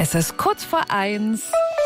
Es ist kurz vor 1.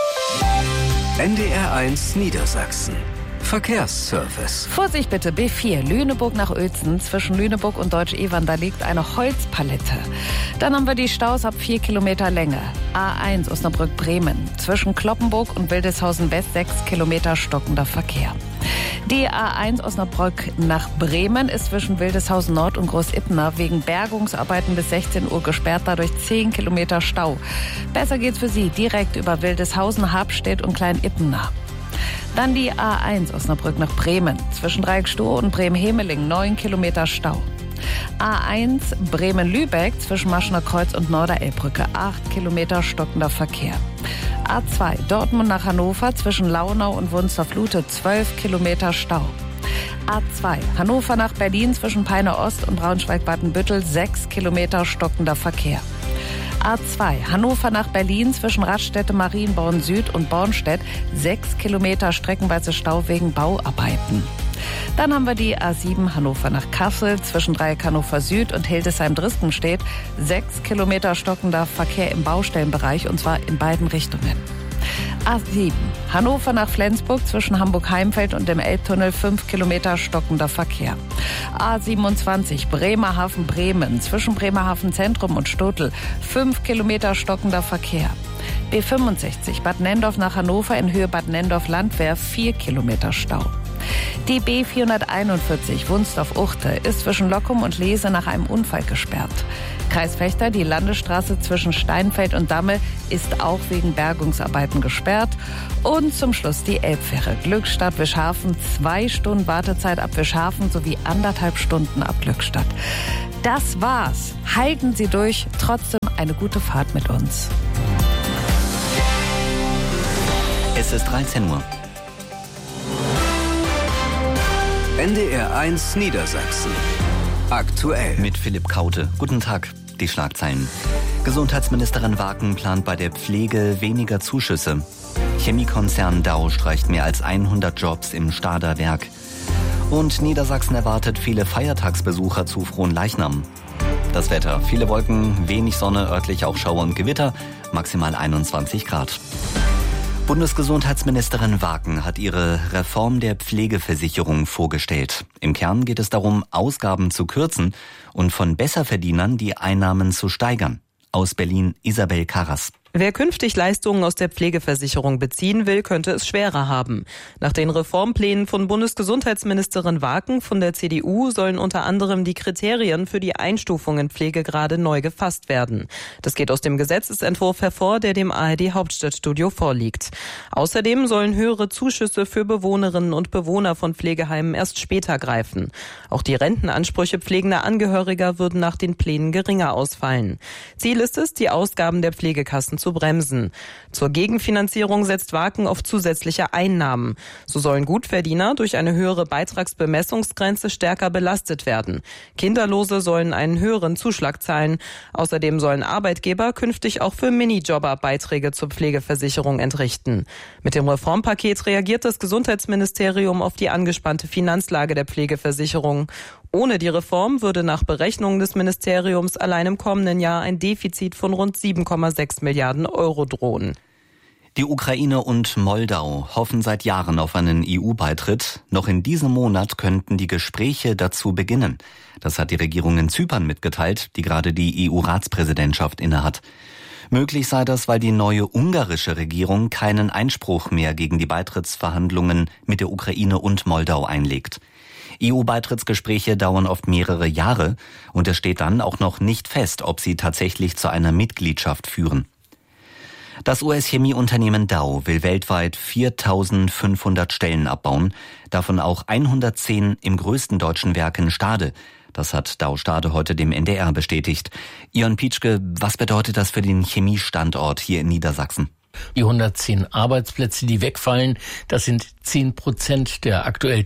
NDR1 Niedersachsen. Verkehrsservice. Vorsicht bitte, B4, Lüneburg nach Uelzen. Zwischen Lüneburg und Deutsch-Evern, da liegt eine Holzpalette. Dann haben wir die Staus ab 4 Kilometer Länge. A1 Osnabrück-Bremen. Zwischen Kloppenburg und Wildeshausen West 6 Kilometer stockender Verkehr. Die A1 Osnabrück nach Bremen ist zwischen Wildeshausen Nord und Groß-Ippener wegen Bergungsarbeiten bis 16 Uhr gesperrt, dadurch 10 Kilometer Stau. Besser geht's für Sie direkt über Wildeshausen, Habstedt und Klein-Ippener. Dann die A1 Osnabrück nach Bremen. Zwischen Dreieckstoh und Bremen-Hemeling 9 Kilometer Stau. A1 Bremen-Lübeck zwischen Maschener Kreuz und Norderelbbrücke 8 Kilometer stockender Verkehr. A2 Dortmund nach Hannover zwischen Launau und Wunstorf-Lute 12 Kilometer Stau. A2 Hannover nach Berlin zwischen Peine Ost und Braunschweig-Badenbüttel 6 Kilometer stockender Verkehr. A2 Hannover nach Berlin zwischen Raststätte Marienborn Süd und Bornstedt 6 Kilometer streckenweise Stau wegen Bauarbeiten. Dann haben wir die A7 Hannover nach Kassel zwischen Dreieck Hannover Süd und Hildesheim-Drispenstedt 6 Kilometer stockender Verkehr im Baustellenbereich und zwar in beiden Richtungen. A7 Hannover nach Flensburg zwischen Hamburg-Heimfeld und dem Elbtunnel 5 Kilometer stockender Verkehr. A27 Bremerhaven-Bremen zwischen Bremerhaven Zentrum und Stotel 5 Kilometer stockender Verkehr. B65 Bad Nenndorf nach Hannover in Höhe Bad Nenndorf-Landwehr 4 Kilometer Stau. Die B441 Wunstorf-Uchte ist zwischen Lockum und Lehse nach einem Unfall gesperrt. Kreis Vechta, die Landesstraße zwischen Steinfeld und Damme, ist auch wegen Bergungsarbeiten gesperrt. Und zum Schluss die Elbfähre Glückstadt-Wischhafen, 2 Stunden Wartezeit ab Wischhafen sowie 1,5 Stunden ab Glückstadt. Das war's. Halten Sie durch, trotzdem eine gute Fahrt mit uns. Es ist 13 Uhr. NDR1 Niedersachsen. Aktuell. Mit Philipp Kaute. Guten Tag. Die Schlagzeilen. Gesundheitsministerin Waken plant bei der Pflege weniger Zuschüsse. Chemiekonzern Dow streicht mehr als 100 Jobs im Stader Werk. Und Niedersachsen erwartet viele Feiertagsbesucher zu Fronleichnam. Das Wetter. Viele Wolken, wenig Sonne, örtlich auch Schauer und Gewitter. Maximal 21 Grad. Bundesgesundheitsministerin Waken hat ihre Reform der Pflegeversicherung vorgestellt. Im Kern geht es darum, Ausgaben zu kürzen und von Besserverdienern die Einnahmen zu steigern. Aus Berlin Isabel Karras. Wer künftig Leistungen aus der Pflegeversicherung beziehen will, könnte es schwerer haben. Nach den Reformplänen von Bundesgesundheitsministerin Waken von der CDU sollen unter anderem die Kriterien für die Einstufung in Pflegegrade neu gefasst werden. Das geht aus dem Gesetzesentwurf hervor, der dem ARD Hauptstadtstudio vorliegt. Außerdem sollen höhere Zuschüsse für Bewohnerinnen und Bewohner von Pflegeheimen erst später greifen. Auch die Rentenansprüche pflegender Angehöriger würden nach den Plänen geringer ausfallen. Ziel ist es, die Ausgaben der Pflegekassen zu bremsen. Zur Gegenfinanzierung setzt Waken auf zusätzliche Einnahmen. So sollen Gutverdiener durch eine höhere Beitragsbemessungsgrenze stärker belastet werden. Kinderlose sollen einen höheren Zuschlag zahlen. Außerdem sollen Arbeitgeber künftig auch für Minijobber Beiträge zur Pflegeversicherung entrichten. Mit dem Reformpaket reagiert das Gesundheitsministerium auf die angespannte Finanzlage der Pflegeversicherung. Ohne die Reform würde nach Berechnungen des Ministeriums allein im kommenden Jahr ein Defizit von rund 7,6 Milliarden Euro drohen. Die Ukraine und Moldau hoffen seit Jahren auf einen EU-Beitritt. Noch in diesem Monat könnten die Gespräche dazu beginnen. Das hat die Regierung in Zypern mitgeteilt, die gerade die EU-Ratspräsidentschaft innehat. Möglich sei das, weil die neue ungarische Regierung keinen Einspruch mehr gegen die Beitrittsverhandlungen mit der Ukraine und Moldau einlegt. EU-Beitrittsgespräche dauern oft mehrere Jahre und es steht dann auch noch nicht fest, ob sie tatsächlich zu einer Mitgliedschaft führen. Das US-Chemieunternehmen Dow will weltweit 4.500 Stellen abbauen, davon auch 110 im größten deutschen Werk in Stade. Das hat Dow Stade heute dem NDR bestätigt. Ion Pietschke, was bedeutet das für den Chemiestandort hier in Niedersachsen? Die 110 Arbeitsplätze, die wegfallen, das sind 10% der aktuell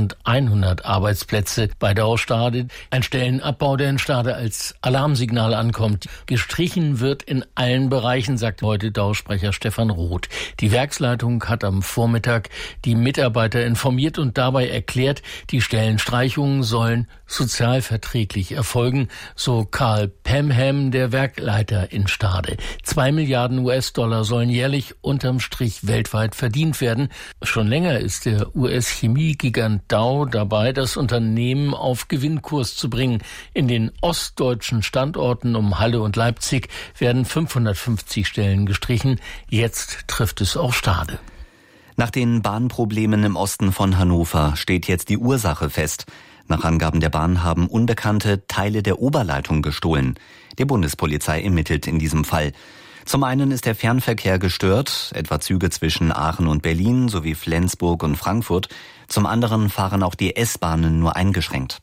1100 Arbeitsplätze bei Dow Stade. Ein Stellenabbau, der in Stade als Alarmsignal ankommt. Gestrichen wird in allen Bereichen, sagt heute Dow-Sprecher Stefan Roth. Die Werksleitung hat am Vormittag die Mitarbeiter informiert und dabei erklärt, die Stellenstreichungen sollen sozialverträglich erfolgen, so Karl Pamham, der Werkleiter in Stade. 2 Milliarden US-Dollar sollen jährlich unterm Strich weltweit verdient werden. Schon länger ist der US-Chemiegigant Dow dabei, das Unternehmen auf Gewinnkurs zu bringen. In den ostdeutschen Standorten um Halle und Leipzig werden 550 Stellen gestrichen. Jetzt trifft es auch Stade. Nach den Bahnproblemen im Osten von Hannover steht jetzt die Ursache fest. Nach Angaben der Bahn haben Unbekannte Teile der Oberleitung gestohlen. Die Bundespolizei ermittelt in diesem Fall. Zum einen ist der Fernverkehr gestört, etwa Züge zwischen Aachen und Berlin sowie Flensburg und Frankfurt. Zum anderen fahren auch die S-Bahnen nur eingeschränkt.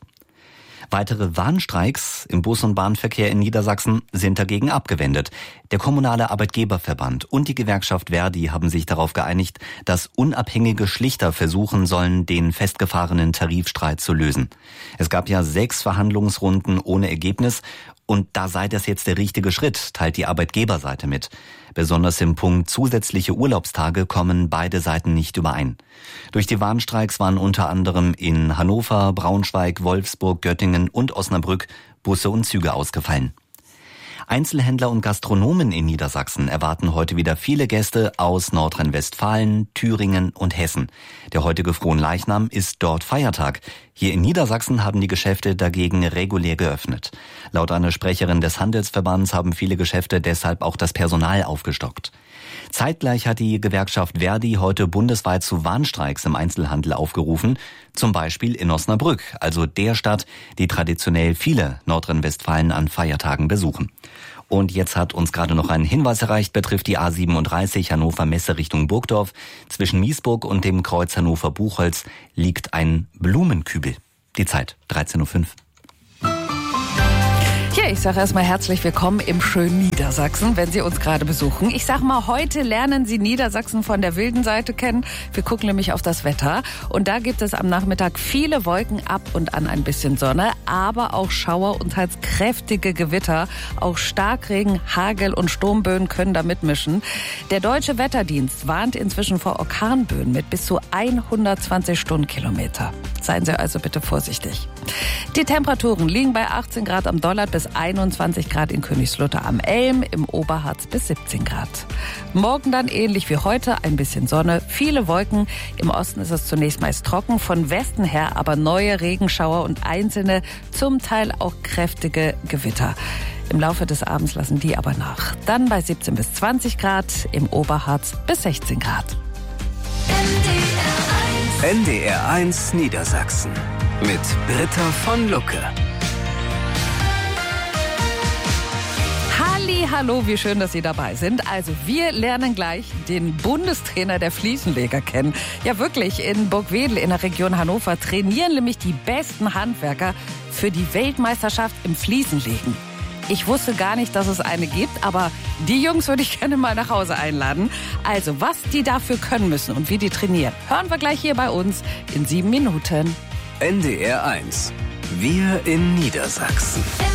Weitere Warnstreiks im Bus- und Bahnverkehr in Niedersachsen sind dagegen abgewendet. Der Kommunale Arbeitgeberverband und die Gewerkschaft Verdi haben sich darauf geeinigt, dass unabhängige Schlichter versuchen sollen, den festgefahrenen Tarifstreit zu lösen. Es gab ja 6 Verhandlungsrunden ohne Ergebnis. Und da sei das jetzt der richtige Schritt, teilt die Arbeitgeberseite mit. Besonders im Punkt zusätzliche Urlaubstage kommen beide Seiten nicht überein. Durch die Warnstreiks waren unter anderem in Hannover, Braunschweig, Wolfsburg, Göttingen und Osnabrück Busse und Züge ausgefallen. Einzelhändler und Gastronomen in Niedersachsen erwarten heute wieder viele Gäste aus Nordrhein-Westfalen, Thüringen und Hessen. Der heutige Fronleichnam ist dort Feiertag. Hier in Niedersachsen haben die Geschäfte dagegen regulär geöffnet. Laut einer Sprecherin des Handelsverbands haben viele Geschäfte deshalb auch das Personal aufgestockt. Zeitgleich hat die Gewerkschaft Verdi heute bundesweit zu Warnstreiks im Einzelhandel aufgerufen, zum Beispiel in Osnabrück, also der Stadt, die traditionell viele Nordrhein-Westfalen an Feiertagen besuchen. Und jetzt hat uns gerade noch ein Hinweis erreicht, betrifft die A37 Hannover Messe Richtung Burgdorf. Zwischen Miesburg und dem Kreuz Hannover-Buchholz liegt ein Blumenkübel. Die Zeit 13.05 Uhr. Ja, ich sage erstmal herzlich willkommen im schönen Niedersachsen, wenn Sie uns gerade besuchen. Ich sag mal, heute lernen Sie Niedersachsen von der wilden Seite kennen. Wir gucken nämlich auf das Wetter. Und da gibt es am Nachmittag viele Wolken, ab und an ein bisschen Sonne, aber auch Schauer und teils kräftige Gewitter. Auch Starkregen, Hagel und Sturmböen können da mitmischen. Der Deutsche Wetterdienst warnt inzwischen vor Orkanböen mit bis zu 120 Stundenkilometer. Seien Sie also bitte vorsichtig. Die Temperaturen liegen bei 18 Grad am Dollard bis 21 Grad in Königslutter am Elm, im Oberharz bis 17 Grad. Morgen dann ähnlich wie heute, ein bisschen Sonne, viele Wolken. Im Osten ist es zunächst meist trocken, von Westen her aber neue Regenschauer und einzelne, zum Teil auch kräftige Gewitter. Im Laufe des Abends lassen die aber nach. Dann bei 17 bis 20 Grad, im Oberharz bis 16 Grad. NDR 1 Niedersachsen mit Britta von Lucke. Hallo, wie schön, dass Sie dabei sind. Also wir lernen gleich den Bundestrainer der Fliesenleger kennen. Ja wirklich, in Burgwedel in der Region Hannover trainieren nämlich die besten Handwerker für die Weltmeisterschaft im Fliesenlegen. Ich wusste gar nicht, dass es eine gibt, aber die Jungs würde ich gerne mal nach Hause einladen. Also was die dafür können müssen und wie die trainieren, hören wir gleich hier bei uns in 7 Minuten. NDR 1. Wir in Niedersachsen.